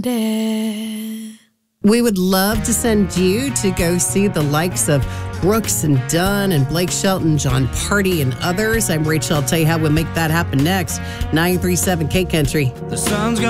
We would love to send you to go see the likes of Brooks and Dunn and Blake Shelton, John Party, and others. I'm Rachel. I'll tell you how we'll make that happen next. 937 K Country. The sun's gone.